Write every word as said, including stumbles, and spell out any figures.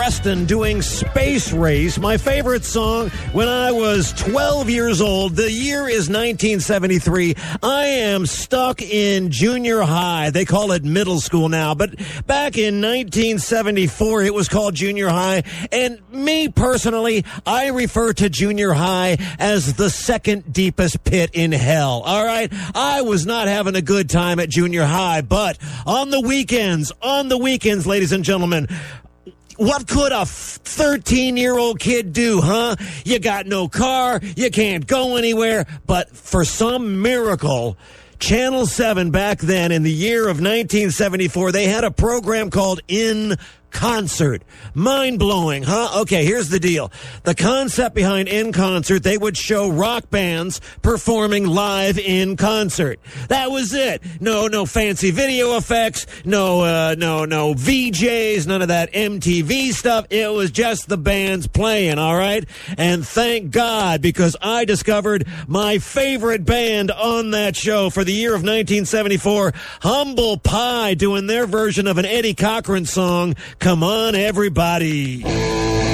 Preston doing Space Race, my favorite song when I was twelve years old. The year is nineteen seventy-three. I am stuck in junior high. They call it middle school now, but back in nineteen seventy-four, it was called junior high. And me personally, I refer to junior high as the second deepest pit in hell. All right? I was not having a good time at junior high, but on the weekends, on the weekends, ladies and gentlemen, what could a thirteen-year-old kid do, huh? You got no car, you can't go anywhere, but for some miracle, Channel seven back then in the year of nineteen seventy-four, they had a program called In Concert. Mind-blowing, huh? Okay, here's the deal. The concept behind In Concert, they would show rock bands performing live in concert. That was it. No, no fancy video effects, no, uh, no, no V Js, none of that M T V stuff. It was just the bands playing, all right? And thank God, because I discovered my favorite band on that show for the year of nineteen seventy-four, Humble Pie, doing their version of an Eddie Cochran song, Come On Everybody.